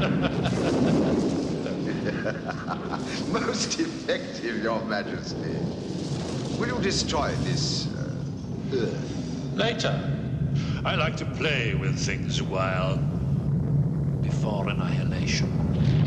Most effective, Your Majesty. Will you destroy this, Earth? Later. I like to play with things a while. Before annihilation.